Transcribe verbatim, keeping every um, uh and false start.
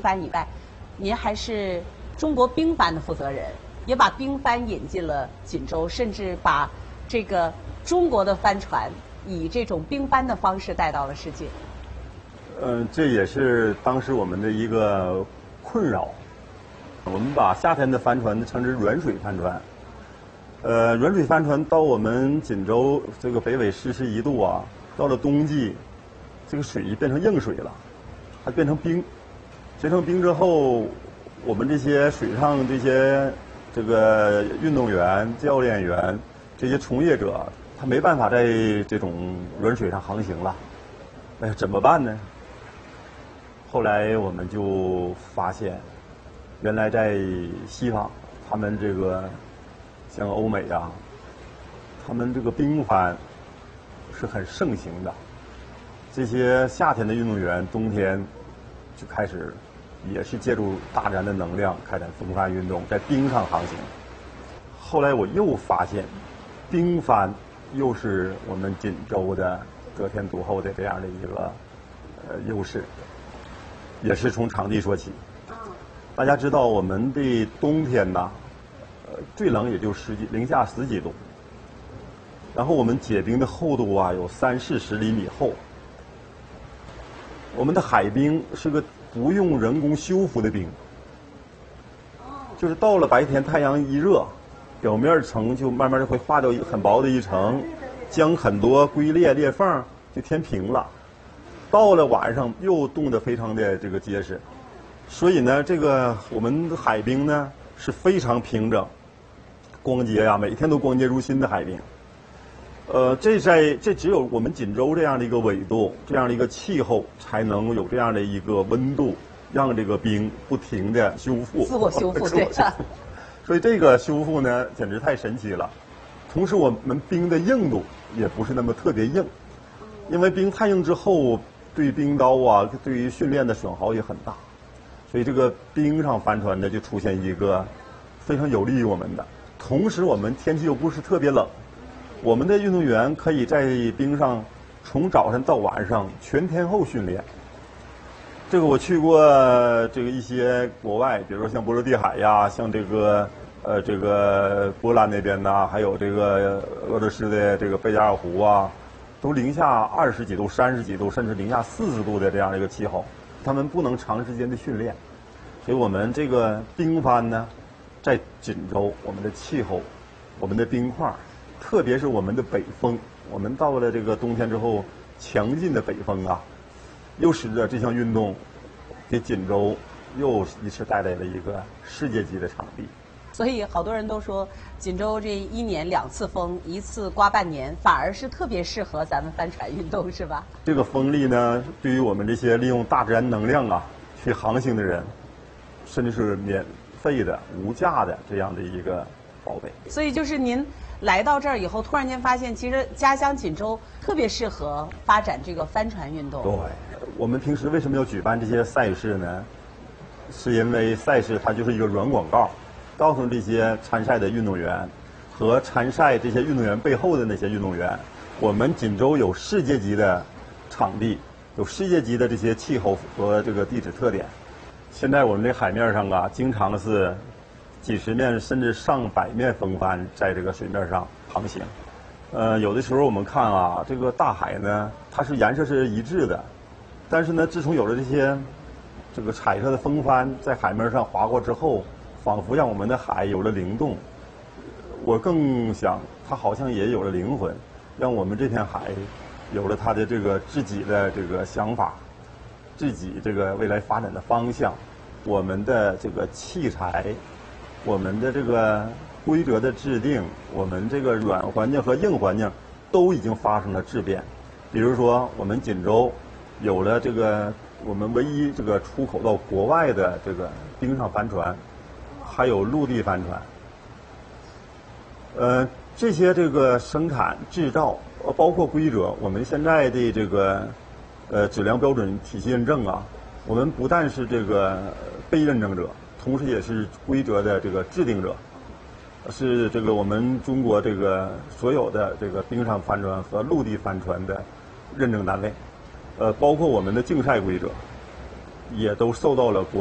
帆以外，您还是中国冰帆的负责人，也把冰帆引进了锦州，甚至把这个中国的帆船以这种冰帆的方式带到了世界。 嗯、呃，这也是当时我们的一个困扰。我们把夏天的帆船称之软水帆船。呃，软水帆船到我们锦州这个北纬四十一度啊，到了冬季，这个水变成硬水了，它变成冰。结成冰之后，我们这些水上这些这个运动员、教练员这些从业者，他没办法在这种软水上航行了。哎，怎么办呢？后来我们就发现，原来在西方，他们这个像欧美啊，他们这个冰帆是很盛行的。这些夏天的运动员，冬天就开始也是借助大自然的能量开展风帆运动，在冰上航行。后来我又发现，冰帆又是我们锦州的得天独厚的这样的一个呃优势，也是从场地说起。大家知道，我们的冬天呢，呃，最冷也就十几零下十几度，然后我们结冰的厚度啊有三四十厘米厚。我们的海冰是个不用人工修复的冰，就是到了白天太阳一热，表面层就慢慢的会化掉很薄的一层，将很多龟裂裂缝就填平了。到了晚上又冻得非常的这个结实，所以呢，这个我们的海冰呢是非常平整、光洁呀、啊，每天都光洁如新的海冰。呃，这在这只有我们锦州这样的一个纬度、这样的一个气候，才能有这样的一个温度，让这个冰不停的修复、 自我修复，对。 所以这个修复呢，简直太神奇了。同时，我们冰的硬度也不是那么特别硬，因为冰太硬之后，对冰刀啊，对于训练的损耗也很大。所以这个冰上帆船呢，就出现一个非常有利于我们的。同时，我们天气又不是特别冷。我们的运动员可以在冰上从早晨到晚上全天候训练。这个我去过这个一些国外，比如说像波罗的海呀，像这个呃这个波兰那边呐，还有这个俄罗斯的这个贝加尔湖啊，都零下二十几度、三十几度，甚至零下四十度的这样的一个气候，他们不能长时间的训练，所以我们这个冰帆呢，在锦州，我们的气候，我们的冰块。特别是我们的北风，我们到了这个冬天之后，强劲的北风啊，又使得这项运动给锦州又一次带来了一个世界级的场地。 所以好多人都说，锦州这一年两次风，一次刮半年，反而是特别适合咱们帆船运动，是吧？ 这个风力呢，对于我们这些利用大自然能量啊去航行的人，甚至是免费的、无价的这样的一个宝贝。 所以就是您来到这儿以后，突然间发现，其实家乡锦州特别适合发展这个帆船运动。 对，我们平时为什么要举办这些赛事呢？是因为赛事它就是一个软广告，告诉这些参赛的运动员和参赛这些运动员背后的那些运动员，我们锦州有世界级的场地，有世界级的这些气候和这个地质特点。现在我们这海面上啊，经常是几十面甚至上百面风帆在这个水面上航行。呃，有的时候我们看啊，这个大海呢，它是颜色是一致的，但是呢，自从有了这些这个彩色的风帆在海面上划过之后，仿佛让我们的海有了灵动。我更想，它好像也有了灵魂，让我们这片海有了它的这个自己的这个想法，自己这个未来发展的方向。我们的这个器材，我们的这个规则的制定，我们这个软环境和硬环境都已经发生了质变。比如说，我们锦州有了这个我们唯一这个出口到国外的这个冰上帆船，还有陆地帆船。呃，这些这个生产制造，呃，包括规则，我们现在的这个呃质量标准体系认证啊，我们不但是这个被认证者，同时也是规则的这个制定者，是这个我们中国这个所有的这个冰上帆船和陆地帆船的认证单位，呃，包括我们的竞赛规则，也都受到了国